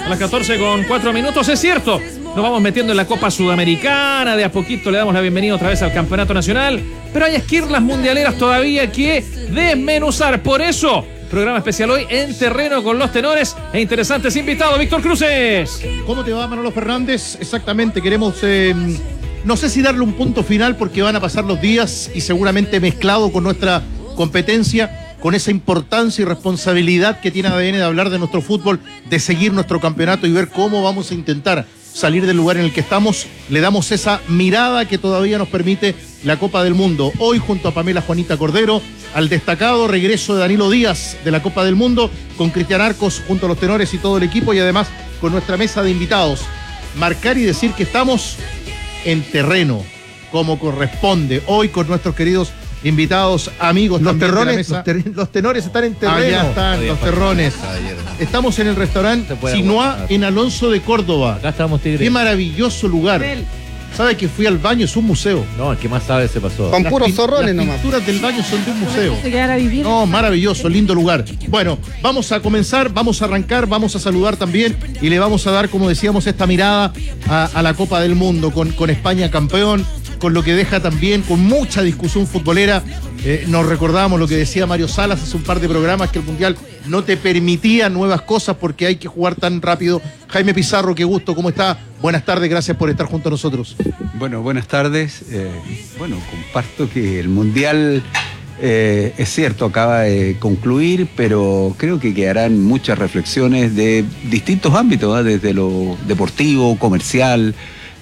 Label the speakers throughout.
Speaker 1: A las 14:04. Es cierto, nos vamos metiendo en la Copa Sudamericana. De a poquito le damos la bienvenida otra vez al Campeonato Nacional. Pero hay esquirlas mundialeras todavía que desmenuzar. Por eso, programa especial hoy en terreno con los tenores e interesantes invitados. Víctor Cruces.
Speaker 2: ¿Cómo te va, Manolo Fernández? Exactamente, queremos, no sé si darle un punto final porque van a pasar los días y seguramente mezclado con nuestra competencia, con esa importancia y responsabilidad que tiene ADN de hablar de nuestro fútbol, de seguir nuestro campeonato y ver cómo vamos a intentar salir del lugar en el que estamos. Le damos esa mirada que todavía nos permite la Copa del Mundo. Hoy, junto a Pamela Juanita Cordero, al destacado regreso de Danilo Díaz de la Copa del Mundo, con Cristian Arcos junto a los tenores y todo el equipo, y además con nuestra mesa de invitados. Marcar y decir que estamos en terreno, como corresponde, hoy con nuestros queridos invitados, amigos.
Speaker 3: Los
Speaker 2: terrones,
Speaker 3: los tenores están en terreno.
Speaker 2: Allá están los terrones. Estamos en el restaurante Sinoa en Alonso de Córdoba.
Speaker 4: Acá estamos, Tigre.
Speaker 2: Qué maravilloso lugar. ¿Sabe que fui al baño? Es un museo.
Speaker 4: No, el que más sabe se pasó.
Speaker 3: Con puros zorrones nomás.
Speaker 2: Las pinturas del baño son de un museo.
Speaker 5: ¿Se quedara a vivir?
Speaker 2: No, maravilloso, lindo lugar. Bueno, vamos a comenzar, vamos a arrancar, vamos a saludar también y le vamos a dar, como decíamos, esta mirada a la Copa del Mundo con España campeón, con lo que deja también, con mucha discusión futbolera. Nos recordamos lo que decía Mario Salas hace un par de programas, que el Mundial no te permitía nuevas cosas porque hay que jugar tan rápido. Jaime Pizarro, qué gusto, ¿cómo está? Buenas tardes, gracias por estar junto a nosotros.
Speaker 6: Bueno, buenas tardes. Comparto que el Mundial, es cierto, acaba de concluir, pero creo que quedarán muchas reflexiones de distintos ámbitos, desde lo deportivo, comercial,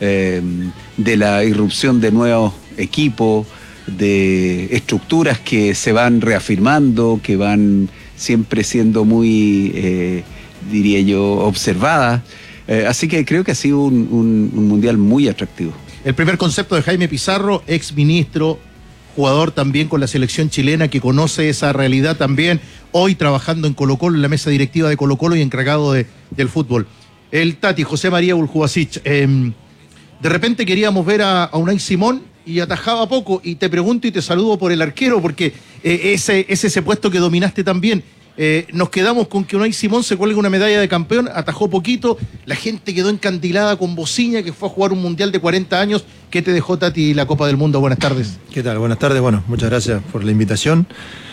Speaker 6: de la irrupción de nuevos equipos, de estructuras que se van reafirmando, que van siempre siendo muy, diría yo, observadas. Así que creo que ha sido un mundial muy atractivo.
Speaker 2: El primer concepto de Jaime Pizarro, ex ministro, jugador también con la selección chilena, que conoce esa realidad también, hoy trabajando en Colo-Colo, en la mesa directiva de Colo-Colo y encargado del fútbol. El Tati, José María Buljubasic. De repente queríamos ver a Unai Simón y atajaba poco, y te pregunto y te saludo por el arquero, porque ese puesto que dominaste también. Nos quedamos con que Unai Simón se cuelga una medalla de campeón, atajó poquito, la gente quedó encandilada con Bociña, que fue a jugar un mundial de 40 años. ¿Qué te dejó, Tati, la Copa del Mundo? Buenas tardes.
Speaker 3: ¿Qué tal? Buenas tardes. Bueno, muchas gracias por la invitación.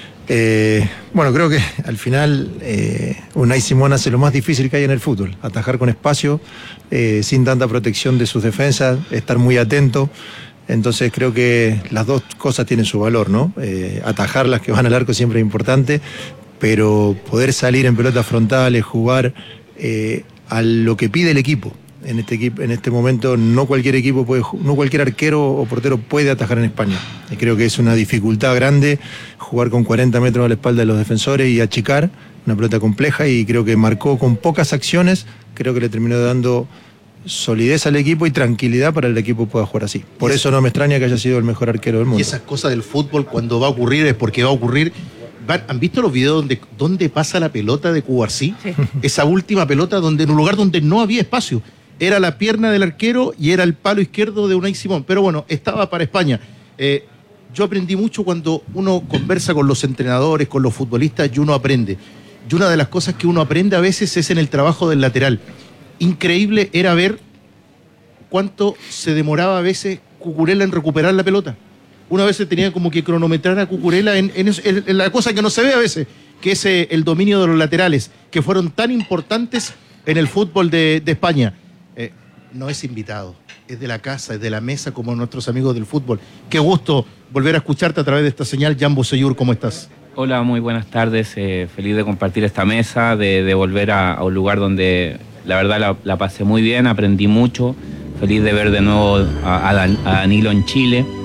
Speaker 3: Creo que al final Unai Simón hace lo más difícil que hay en el fútbol: atajar con espacio, sin tanta protección de sus defensas, estar muy atento. Entonces creo que las dos cosas tienen su valor, ¿no? Atajar las que van al arco siempre es importante, pero poder salir en pelotas frontales, jugar a lo que pide el equipo. En este momento no cualquier equipo no cualquier arquero o portero puede atajar en España. Y creo que es una dificultad grande jugar con 40 metros a la espalda de los defensores y achicar una pelota compleja, y creo que marcó con pocas acciones, creo que le terminó dando solidez al equipo y tranquilidad para que el equipo pueda jugar así. Por eso no me extraña que haya sido el mejor arquero del mundo.
Speaker 2: Y esas cosas del fútbol, cuando va a ocurrir, es porque va a ocurrir. ¿Han visto los videos donde pasa la pelota de Cubarsí? Sí. Esa última pelota en un lugar donde no había espacio. Era la pierna del arquero y era el palo izquierdo de Unai Simón. Pero bueno, estaba para España. Yo aprendí mucho cuando uno conversa con los entrenadores, con los futbolistas, y uno aprende. Y una de las cosas que uno aprende a veces es en el trabajo del lateral. Increíble era ver cuánto se demoraba a veces Cucurella en recuperar la pelota. Una vez se tenía como que cronometrar a Cucurella en la cosa que no se ve a veces, que es el dominio de los laterales, que fueron tan importantes en el fútbol de España. No es invitado, es de la casa, es de la mesa, como nuestros amigos del fútbol. Qué gusto volver a escucharte a través de esta señal. Jan Bosellur, ¿cómo estás?
Speaker 7: Hola, muy buenas tardes. Feliz de compartir esta mesa, de volver a un lugar donde la verdad la pasé muy bien, aprendí mucho. Feliz de ver de nuevo a Danilo en Chile.